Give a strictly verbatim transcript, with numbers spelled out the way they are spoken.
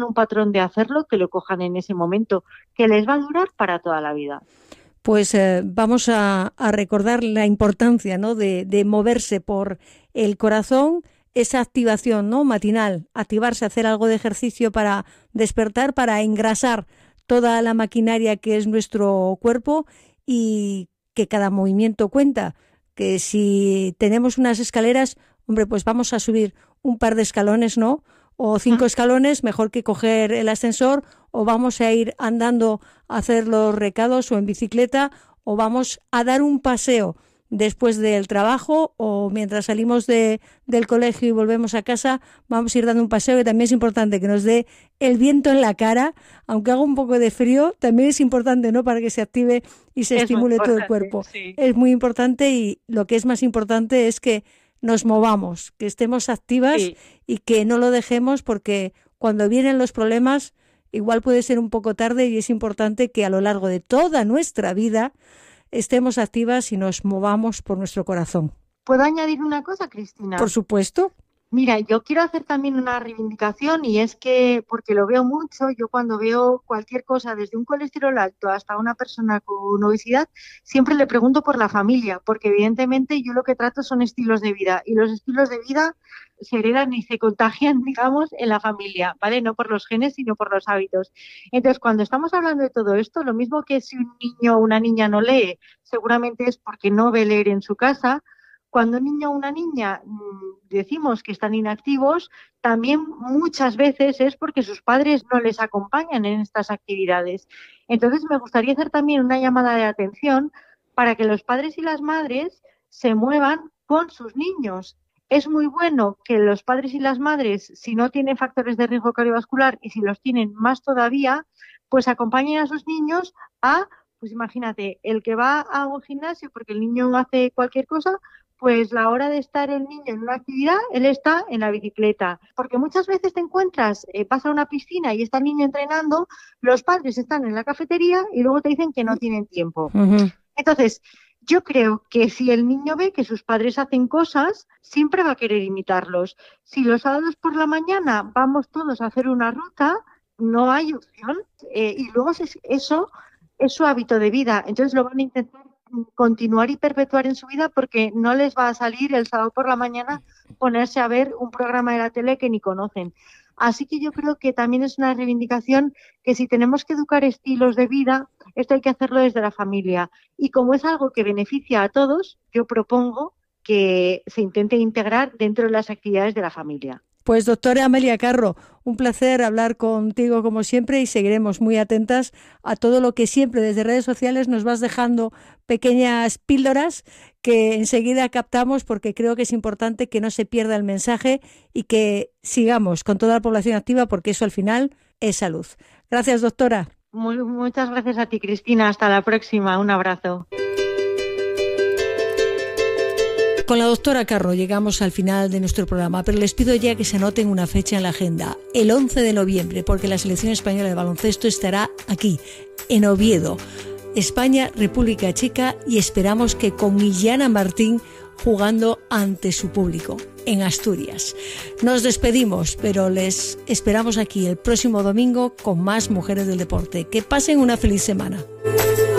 un patrón de hacerlo, que lo cojan en ese momento, que les va a durar para toda la vida. Pues eh, vamos a, a recordar la importancia, ¿no?, de, de moverse por el corazón, esa activación, ¿no?, matinal, activarse, hacer algo de ejercicio para despertar, para engrasar toda la maquinaria que es nuestro cuerpo, y que cada movimiento cuenta, que si tenemos unas escaleras, hombre, pues vamos a subir un par de escalones, ¿no?, o cinco ¿Mm? escalones, mejor que coger el ascensor, o vamos a ir andando a hacer los recados o en bicicleta, o vamos a dar un paseo después del trabajo, o mientras salimos de, del colegio y volvemos a casa, vamos a ir dando un paseo, que también es importante que nos dé el viento en la cara, aunque haga un poco de frío, también es importante, ¿no?, para que se active y se es estimule todo el cuerpo. Sí. Es muy importante, y lo que es más importante es que nos movamos, que estemos activas, sí, y que no lo dejemos, porque cuando vienen los problemas igual puede ser un poco tarde, y es importante que a lo largo de toda nuestra vida estemos activas y nos movamos por nuestro corazón. ¿Puedo añadir una cosa, Cristina? Por supuesto. Mira, yo quiero hacer también una reivindicación, y es que, porque lo veo mucho, yo cuando veo cualquier cosa, desde un colesterol alto hasta una persona con obesidad, siempre le pregunto por la familia, porque evidentemente yo lo que trato son estilos de vida, y los estilos de vida se heredan y se contagian, digamos, en la familia, ¿vale? No por los genes, sino por los hábitos. Entonces, cuando estamos hablando de todo esto, lo mismo que si un niño o una niña no lee, seguramente es porque no ve leer en su casa. Cuando un niño o una niña mmm, decimos que están inactivos, también muchas veces es porque sus padres no les acompañan en estas actividades. Entonces, me gustaría hacer también una llamada de atención para que los padres y las madres se muevan con sus niños. Es muy bueno que los padres y las madres, si no tienen factores de riesgo cardiovascular, y si los tienen más todavía, pues acompañen a sus niños a, pues imagínate, el que va a un gimnasio porque el niño hace cualquier cosa, pues la hora de estar el niño en una actividad, él está en la bicicleta. Porque muchas veces te encuentras, eh, vas a una piscina y está el niño entrenando, los padres están en la cafetería y luego te dicen que no tienen tiempo. Uh-huh. Entonces, yo creo que si el niño ve que sus padres hacen cosas, siempre va a querer imitarlos. Si los sábados por la mañana vamos todos a hacer una ruta, no hay opción. Eh, y luego eso es su hábito de vida. Entonces lo van a intentar continuar y perpetuar en su vida, porque no les va a salir el sábado por la mañana ponerse a ver un programa de la tele que ni conocen. Así que yo creo que también es una reivindicación que si tenemos que educar estilos de vida, esto hay que hacerlo desde la familia. Y como es algo que beneficia a todos, yo propongo que se intente integrar dentro de las actividades de la familia. Pues doctora Amelia Carro, un placer hablar contigo como siempre, y seguiremos muy atentas a todo lo que siempre desde redes sociales nos vas dejando pequeñas píldoras que enseguida captamos, porque creo que es importante que no se pierda el mensaje y que sigamos con toda la población activa, porque eso al final es salud. Gracias, doctora. Muy, muchas gracias a ti, Cristina. Hasta la próxima. Un abrazo. Con la doctora Carro llegamos al final de nuestro programa, pero les pido ya que se anoten una fecha en la agenda, el once de noviembre, porque la selección española de baloncesto estará aquí, en Oviedo, España, República Checa, y esperamos que con Illana Martín jugando ante su público, en Asturias. Nos despedimos, pero les esperamos aquí el próximo domingo con más Mujeres del Deporte. Que pasen una feliz semana.